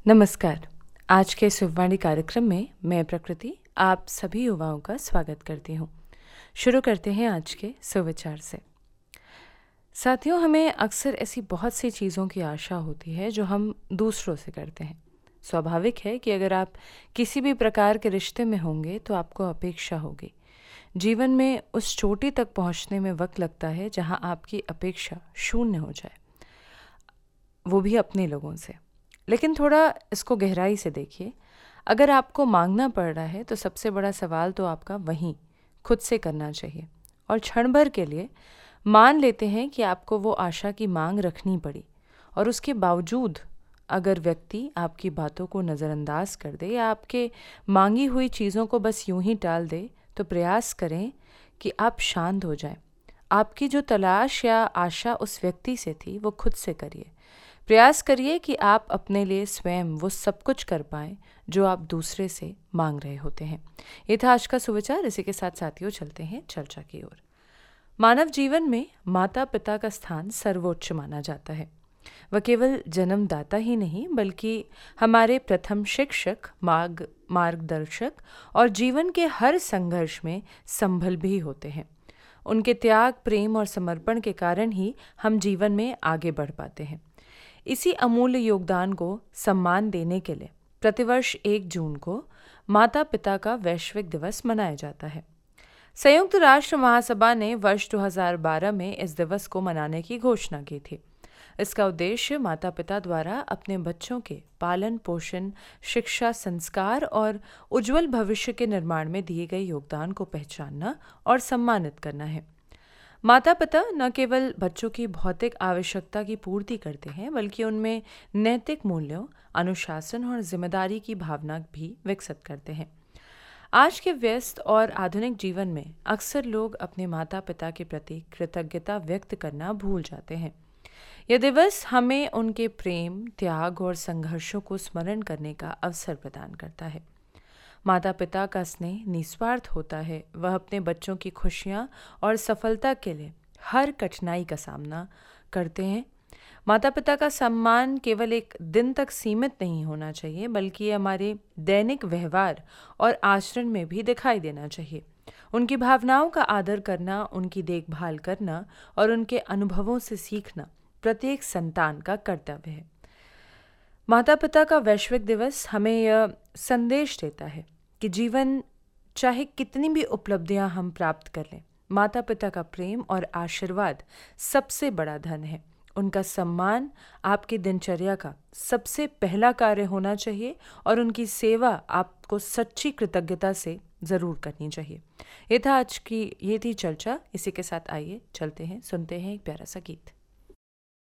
नमस्कार। आज के सुखवाणी कार्यक्रम में मैं प्रकृति आप सभी युवाओं का स्वागत करती हूँ। शुरू करते हैं आज के सुविचार से। साथियों, हमें अक्सर ऐसी बहुत सी चीज़ों की आशा होती है जो हम दूसरों से करते हैं। स्वाभाविक है कि अगर आप किसी भी प्रकार के रिश्ते में होंगे तो आपको अपेक्षा होगी। जीवन में उस चोटी तक पहुँचने में वक्त लगता है जहाँ आपकी अपेक्षा शून्य हो जाए, वो भी अपने लोगों से। लेकिन थोड़ा इसको गहराई से देखिए। अगर आपको मांगना पड़ रहा है तो सबसे बड़ा सवाल तो आपका वहीं खुद से करना चाहिए। और क्षण भर के लिए मान लेते हैं कि आपको वो आशा की मांग रखनी पड़ी, और उसके बावजूद अगर व्यक्ति आपकी बातों को नज़रअंदाज कर दे या आपके मांगी हुई चीज़ों को बस यूं ही टाल दे, तो प्रयास करें कि आप शांत हो जाएं। आपकी जो तलाश या आशा उस व्यक्ति से थी वो खुद से करिए। प्रयास करिए कि आप अपने लिए स्वयं वो सब कुछ कर पाएं जो आप दूसरे से मांग रहे होते हैं। ये था आज का सुविचार। इसी के साथ साथियों चलते हैं चर्चा की ओर। मानव जीवन में माता पिता का स्थान सर्वोच्च माना जाता है। वह केवल जन्मदाता ही नहीं बल्कि हमारे प्रथम शिक्षक, मार्गदर्शक और जीवन के हर संघर्ष में संबल भी होते हैं। उनके त्याग, प्रेम और समर्पण के कारण ही हम जीवन में आगे बढ़ पाते हैं। इसी अमूल्य योगदान को सम्मान देने के लिए प्रतिवर्ष 1 जून को माता पिता का वैश्विक दिवस मनाया जाता है। संयुक्त राष्ट्र महासभा ने वर्ष 2012 में इस दिवस को मनाने की घोषणा की थी। इसका उद्देश्य माता पिता द्वारा अपने बच्चों के पालन पोषण, शिक्षा, संस्कार और उज्जवल भविष्य के निर्माण में दिए गए योगदान को पहचानना और सम्मानित करना है। माता पिता न केवल बच्चों की भौतिक आवश्यकता की पूर्ति करते हैं बल्कि उनमें नैतिक मूल्यों, अनुशासन और जिम्मेदारी की भावना भी विकसित करते हैं। आज के व्यस्त और आधुनिक जीवन में अक्सर लोग अपने माता पिता के प्रति कृतज्ञता व्यक्त करना भूल जाते हैं। यह दिवस हमें उनके प्रेम, त्याग और संघर्षों को स्मरण करने का अवसर प्रदान करता है। माता पिता का स्नेह निस्वार्थ होता है। वह अपने बच्चों की खुशियाँ और सफलता के लिए हर कठिनाई का सामना करते हैं। माता पिता का सम्मान केवल एक दिन तक सीमित नहीं होना चाहिए बल्कि ये हमारे दैनिक व्यवहार और आचरण में भी दिखाई देना चाहिए। उनकी भावनाओं का आदर करना, उनकी देखभाल करना और उनके अनुभवों से सीखना प्रत्येक संतान का कर्तव्य है। माता पिता का वैश्विक दिवस हमें यह संदेश देता है कि जीवन चाहे कितनी भी उपलब्धियां हम प्राप्त कर लें, माता पिता का प्रेम और आशीर्वाद सबसे बड़ा धन है। उनका सम्मान आपकी दिनचर्या का सबसे पहला कार्य होना चाहिए और उनकी सेवा आपको सच्ची कृतज्ञता से ज़रूर करनी चाहिए। ये थी चर्चा। इसी के साथ आइए चलते हैं, सुनते हैं एक प्यारा सा गीत।